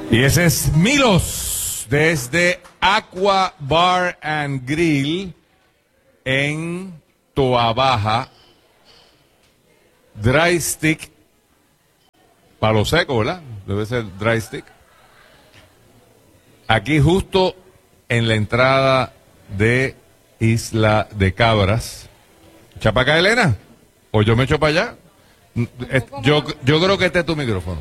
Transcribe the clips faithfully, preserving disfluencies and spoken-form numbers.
Y ese es Milos desde Aqua Bar and Grill en Toa Baja. Dry stick, palo seco, ¿verdad? Debe ser dry stick. Aquí justo en la entrada de Isla de Cabras. ¿Echa para acá, Elena? ¿O yo me echo para allá? Yo, yo creo que este es tu micrófono.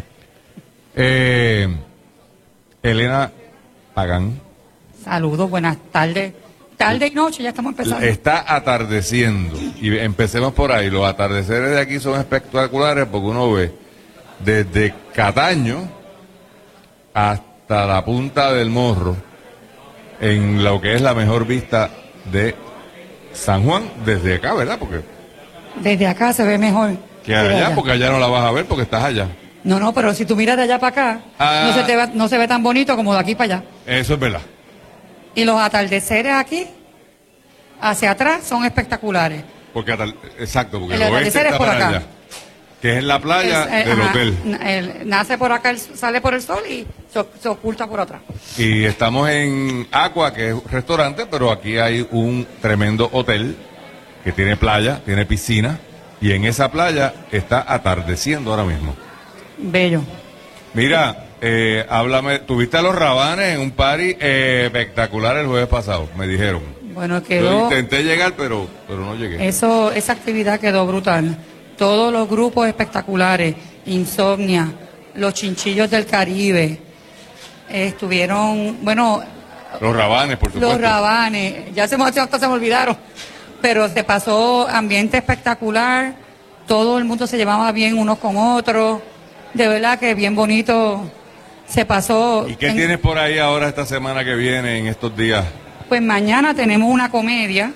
Eh, Elena Pagán. Saludos, buenas tardes. Tarde y noche, ya estamos empezando. Está atardeciendo. Y empecemos por ahí. Los atardeceres de aquí son espectaculares porque uno ve desde Cataño hasta la punta del Morro en lo que es la mejor vista de San Juan desde acá, ¿verdad? Porque desde acá se ve mejor que allá, allá, porque allá no la vas a ver porque estás allá. No, no, pero si tú miras de allá para acá, ah, no, se te va, no se ve tan bonito como de aquí para allá. Eso es verdad. Y los atardeceres aquí, hacia atrás, son espectaculares. Porque atal, exacto, porque el el oeste está es por para acá. allá, que es en la playa es, eh, del ajá, hotel. El, nace por acá, el, sale por el sol y se, se oculta por atrás. Y estamos en Aqua, que es un restaurante, pero aquí hay un tremendo hotel que tiene playa, tiene piscina, y en esa playa está atardeciendo ahora mismo. Bello. Mira, eh, háblame, tuviste a los Rabanes en un party eh, espectacular el jueves pasado, me dijeron. Bueno, quedó... Yo intenté llegar, pero, pero no llegué. Eso, esa actividad quedó brutal. Todos los grupos espectaculares, Insomnia, los Chinchillos del Caribe, eh, estuvieron, bueno... Los Rabanes, por supuesto. Los Rabanes, ya se me, hasta se me olvidaron, pero se pasó ambiente espectacular, todo el mundo se llevaba bien unos con otros, de verdad que bien bonito se pasó. ¿Y qué en, tienes por ahí ahora esta semana que viene, en estos días? Pues mañana tenemos una comedia,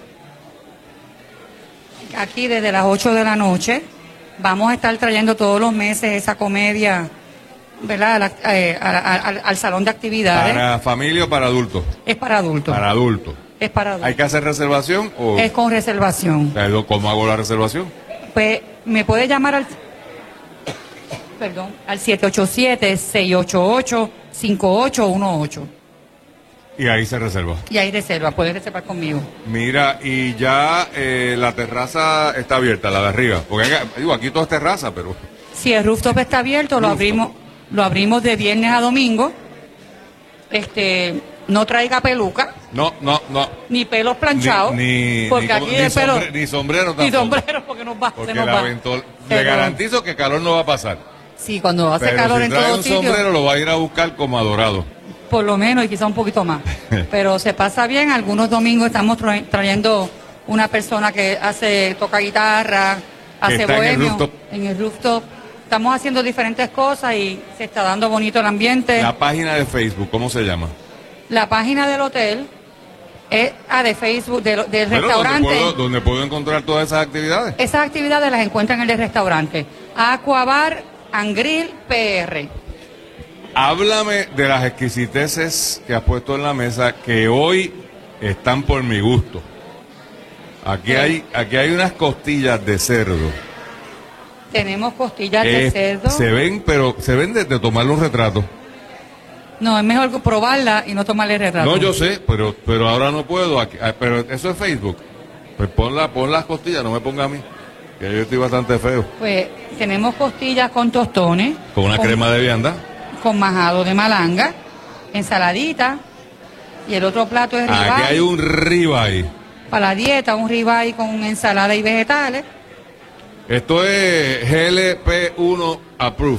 aquí desde las ocho de la noche, vamos a estar trayendo todos los meses esa comedia, ¿verdad? La, eh, a, a, a, al salón de actividades. ¿Para familia o para adultos? Es para adultos. Para adultos. Es para adultos. ¿Hay que hacer reservación? O... Es con reservación. ¿Cómo hago la reservación? Pues me puede llamar al... Perdón, al siete ocho siete, seis ocho ocho, cinco ocho uno ocho. Y ahí se reserva. Y ahí reserva, puedes reservar conmigo. Mira, y ya eh, la terraza está abierta, la de arriba. Porque digo, aquí todo es terraza, pero... Si el rooftop está abierto, lo abrimos, lo abrimos de viernes a domingo. Este, no traiga peluca. No, no, no. Ni pelos planchados. Ni, ni, porque ni, aquí ni, el pelo, sombre, ni sombrero tampoco. Ni sombrero, porque nos va, porque se nos la va. Ventol, Pero, le garantizo que calor no va a pasar. Sí, cuando hace pero calor si en trae todos un sitios. sombrero lo va a ir a buscar como adorado. Por lo menos y quizá un poquito más. Pero se pasa bien. Algunos domingos estamos tra trayendo una persona que hace, toca guitarra, hace bohemio. En el rooftop. En el rooftop. Estamos haciendo diferentes cosas y se está dando bonito el ambiente. La página de Facebook, ¿cómo se llama? La página del hotel es ah, de Facebook, de, del Pero restaurante. ¿dónde puedo, ¿Dónde puedo encontrar todas esas actividades? Esas actividades las encuentran en el restaurante. Aqua Bar and Grill P R. Háblame de las exquisiteces que has puesto en la mesa que hoy están por mi gusto. Aquí sí. hay aquí hay unas costillas de cerdo. Tenemos costillas eh, de cerdo. Se ven, pero se ven de, de tomarle un retrato. No, es mejor probarla y no tomarle retrato. No, yo sé, pero pero ahora no puedo. Aquí, pero eso es Facebook. Pues ponla, pon las costillas, no me ponga a mí, que yo estoy bastante feo. Pues tenemos costillas con tostones. Con una con, crema de vianda. Con majado de malanga, ensaladita, y el otro plato es ribeye. Aquí hay un ribeye. Para la dieta, un ribeye con ensalada y vegetales. Esto es G L P uno approved.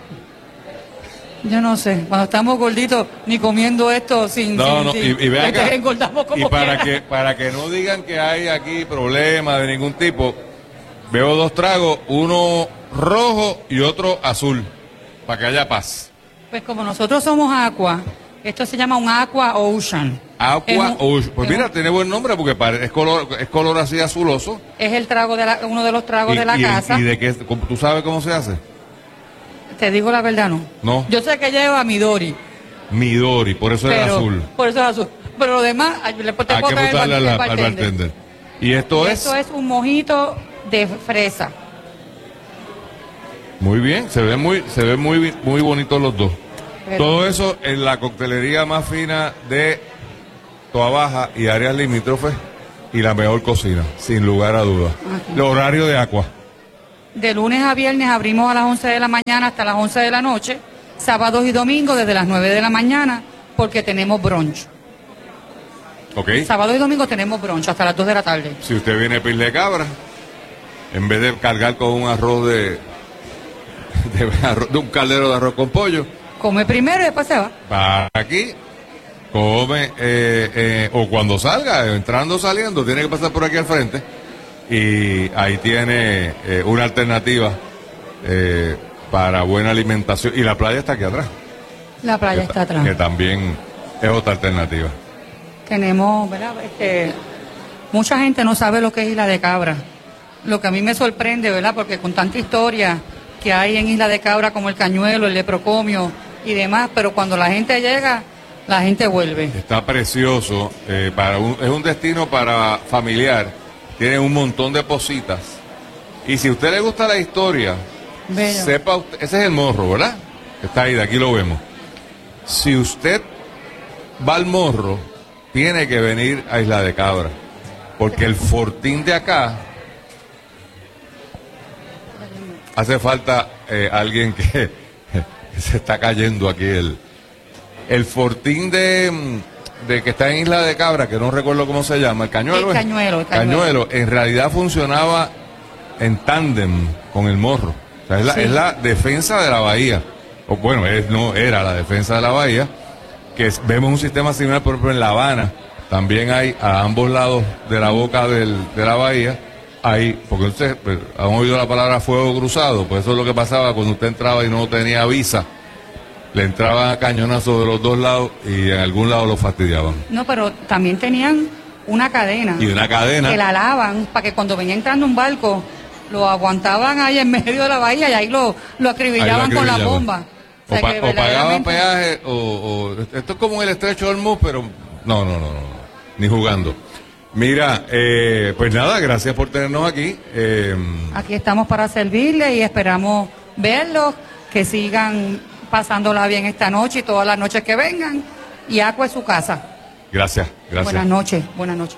Yo no sé, cuando estamos gorditos, ni comiendo esto sin... No, sin, no, sin, y, y ve acá, engordamos como y para quiera. que, para que no digan que hay aquí problemas de ningún tipo, veo dos tragos, uno rojo y otro azul, para que haya paz. Pues como nosotros somos Aqua, esto se llama un Aqua Ocean. Aqua Ocean. Pues mira, un, tiene buen nombre porque es color, es color así azuloso. Es el trago de la, uno de los tragos y, de la y, casa. ¿Y de qué? ¿Tú sabes cómo se hace? Te digo la verdad, no. No. Yo sé que lleva Midori. Midori, por eso pero, es azul. Por eso es azul. Pero lo demás, le puedo Hay que botarle al bartender. bartender. Y esto y es... Esto es un mojito de fresa. Muy bien, se ve muy, se ve muy, muy bonitos los dos. Pero, todo eso en la coctelería más fina de Toa Baja y áreas limítrofes y la mejor cocina, sin lugar a dudas. El horario de Aqua. De lunes a viernes abrimos a las once de la mañana hasta las once de la noche, sábados y domingos desde las nueve de la mañana, porque tenemos brunch. Ok. Sábado y domingo tenemos brunch hasta las dos de la tarde. Si usted viene a Pil de Cabra, en vez de cargar con un arroz de, de, arroz, de un caldero de arroz con pollo, come primero y después se va. Va aquí, come, eh, eh, o cuando salga, entrando o saliendo, tiene que pasar por aquí al frente. Y ahí tiene eh, una alternativa eh, para buena alimentación. Y la playa está aquí atrás. La playa que, está atrás. Que también es otra alternativa. Tenemos, ¿verdad? Este, mucha gente no sabe lo que es Isla de Cabra. Lo que a mí me sorprende, ¿verdad? Porque con tanta historia que hay en Isla de Cabra, como el Cañuelo, el Leprocomio y demás, pero cuando la gente llega, la gente vuelve. Está precioso, eh, para un, es un destino para familiar, tiene un montón de positas. Y si a usted le gusta la historia, Bello. sepa usted, ese es el morro, ¿verdad? Está ahí, de aquí lo vemos. Si usted va al morro, tiene que venir a Isla de Cabra, porque el fortín de acá, hace falta eh, alguien que, que se está cayendo aquí, el, el fortín de, de que está en Isla de Cabra, que no recuerdo cómo se llama, el Cañuelo. El Cañuelo, el Cañuelo. Cañuelo, en realidad funcionaba en tándem con el morro. O sea, es, la, sí. es la defensa de la bahía. O bueno, es, no era la defensa de la bahía, que es, vemos un sistema similar, por ejemplo, en La Habana. También hay a ambos lados de la boca del, de la bahía, hay, porque ustedes pues, han oído la palabra fuego cruzado, pues eso es lo que pasaba cuando usted entraba y no tenía visa. Le entraban a cañonazos de los dos lados y en algún lado lo fastidiaban. No, pero también tenían una cadena. Y una cadena. Que la alaban para que cuando venía entrando un barco, lo aguantaban ahí en medio de la bahía y ahí lo, lo acribillaban con la bomba. O, o, sea, pa, o pagaban peaje, o, o esto es como el estrecho de Hormuz, pero no, no, no, no, ni jugando. Mira, eh, pues nada, gracias por tenernos aquí. Eh, aquí estamos para servirles y esperamos verlos, que sigan pasándola bien esta noche y todas las noches que vengan. Y Aqua es su casa. Gracias, gracias. Buenas noches, buenas noches.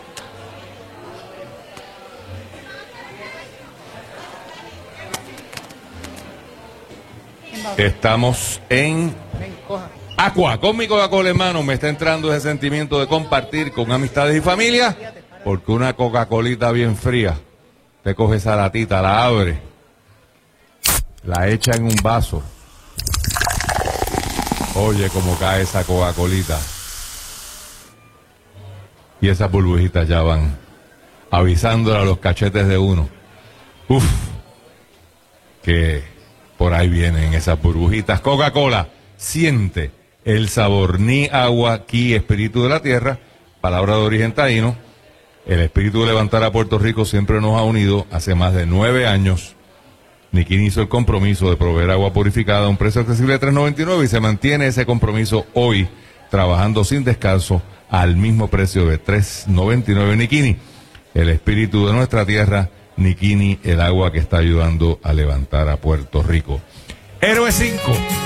Estamos en Aqua, con mi Coca-Cola en mano. Me está entrando ese sentimiento de compartir con amistades y familia, porque una Coca-Colita bien fría, te coge esa latita, la abre, la echa en un vaso. Oye cómo cae esa Coca-Colita. Y esas burbujitas ya van avisándole a los cachetes de uno. Uf, que por ahí vienen esas burbujitas. Coca-Cola, siente el sabor. Ni agua, ki, espíritu de la tierra, palabra de origen taíno. El espíritu de levantar a Puerto Rico siempre nos ha unido. Hace más de nueve años, Nikini hizo el compromiso de proveer agua purificada a un precio accesible de tres noventa y nueve y se mantiene ese compromiso hoy, trabajando sin descanso al mismo precio de tres noventa y nueve. Nikini, el espíritu de nuestra tierra. Nikini, el agua que está ayudando a levantar a Puerto Rico. Héroe cinco.